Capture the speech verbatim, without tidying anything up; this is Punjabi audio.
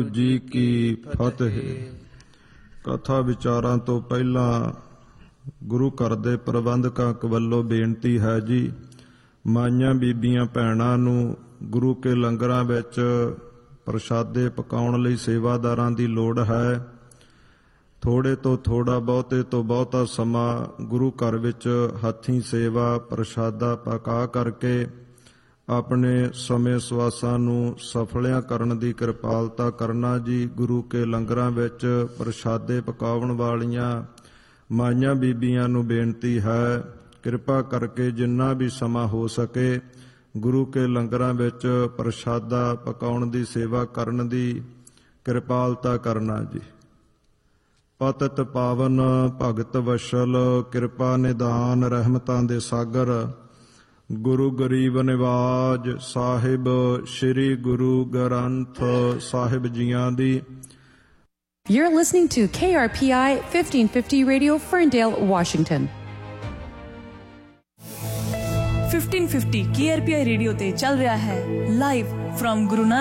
ਜੀ ਕੀ ਫਤਿਹ। ਕਥਾ ਵਿਚਾਰਾਂ ਤੋਂ ਪਹਿਲਾਂ ਗੁਰੂ ਘਰ ਦੇ ਪ੍ਰਬੰਧਕਾਂ ਵੱਲੋਂ ਬੇਨਤੀ ਹੈ ਜੀ, ਮਾਈਆਂ ਬੀਬੀਆਂ ਭੈਣਾਂ ਨੂੰ ਗੁਰੂ ਕੇ ਲੰਗਰਾਂ ਵਿੱਚ ਪ੍ਰਸ਼ਾਦੇ ਪਕਾਉਣ ਲਈ ਸੇਵਾਦਾਰਾਂ ਦੀ ਲੋੜ ਹੈ। ਥੋੜੇ ਤੋਂ ਥੋੜਾ, ਬਹੁਤੇ ਤੋਂ ਬਹੁਤਾ ਸਮਾਂ ਗੁਰੂ ਘਰ ਵਿੱਚ ਹੱਥੀਂ ਸੇਵਾ ਪ੍ਰਸ਼ਾਦਾ ਪਕਾ ਕਰਕੇ ਆਪਣੇ ਸਮੇਂ ਸਵਾਸਾਂ ਨੂੰ ਸਫਲਿਆਂ ਕਰਨ ਦੀ ਕਿਰਪਾਲਤਾ ਕਰਨਾ ਜੀ। ਗੁਰੂ ਕੇ ਲੰਗਰਾਂ ਵਿੱਚ ਪ੍ਰਸ਼ਾਦੇ ਪਕਾਉਣ ਵਾਲੀਆਂ ਮਾਈਆਂ ਬੀਬੀਆਂ ਨੂੰ ਬੇਨਤੀ ਹੈ, ਕਿਰਪਾ ਕਰਕੇ ਜਿੰਨਾ ਵੀ ਸਮਾਂ ਹੋ ਸਕੇ ਗੁਰੂ ਕੇ ਲੰਗਰਾਂ ਵਿੱਚ ਪ੍ਰਸ਼ਾਦਾ ਪਕਾਉਣ ਦੀ ਸੇਵਾ ਕਰਨ ਦੀ ਕਿਰਪਾਲਤਾ ਕਰਨਾ ਜੀ। ਪਤਿਤ ਪਾਵਨ ਭਗਤ ਵਸ਼ਲ, ਕਿਰਪਾ ਨਿਦਾਨ ਰਹਿਮਤਾਂ ਦੇ ਸਾਗਰ, ਗੁਰੂ ਗਰੀਬ ਨਿਵਾਜ ਸਾਹਿਬ ਸ੍ਰੀ ਗੁਰੂ ਗ੍ਰੰਥ ਸਾਹਿਬ ਜੀਆਂ ਦੀ। You're listening to K R P I fifteen fifty Radio, Ferndale, Washington. fifteen fifty K R P I radio ਤੇ ਚੱਲ ਰਿਹਾ ਹੈ ਲਾਈਵ ਫਰਮ ਗੁਰੂ ਨਾਨਕ